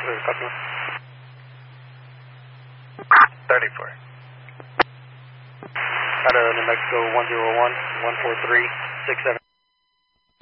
34. Out of New Mexico 101, 143, 67.